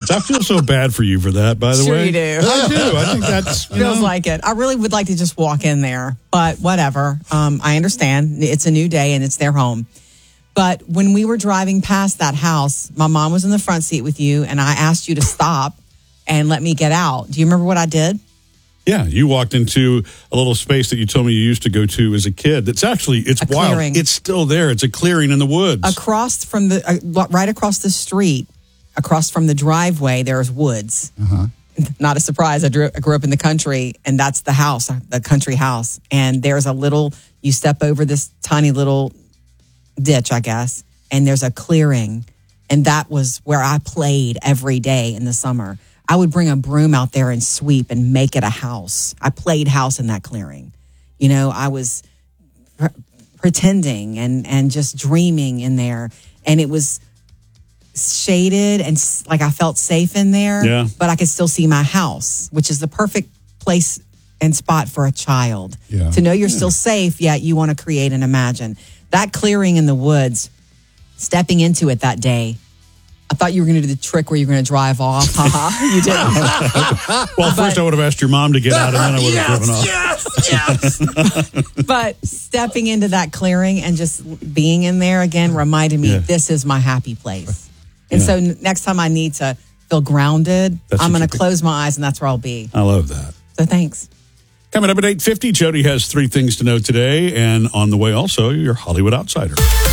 I feel so bad for you for that, by the Sure way. you do. I do. I think that's... Feels like it. I really would like to just walk in there, but whatever. I understand. It's a new day and it's their home. But when we were driving past that house, my mom was in the front seat with you, and I asked you to stop and let me get out. Do you remember what I did? Yeah, you walked into a little space that you told me you used to go to as a kid. It's wild. Clearing. It's still there. It's a clearing in the woods. Right across the street, across from the driveway, there's woods. Uh-huh. Not a surprise. I grew up in the country, and that's the house, the country house. And there's you step over this tiny little ditch, I guess, and there's a clearing. And that was where I played every day in the summer. I would bring a broom out there and sweep and make it a house. I played house in that clearing. I was pretending and just dreaming in there. And it was shaded and like I felt safe in there. Yeah. But I could still see my house, which is the perfect place and spot for a child. Yeah. To know you're still safe, yet you want to create and imagine. That clearing in the woods, stepping into it that day, I thought you were going to do the trick where you're going to drive off. You didn't. Well, first I would have asked your mom to get out, and then I would have driven off. Yes. But stepping into that clearing and just being in there again reminded me this is my happy place. And so next time I need to feel grounded, I'm going to close my eyes, and that's where I'll be. I love that. So thanks. Coming up at 8:50, Jody has 3 things to know today, and on the way also, your Hollywood Outsider.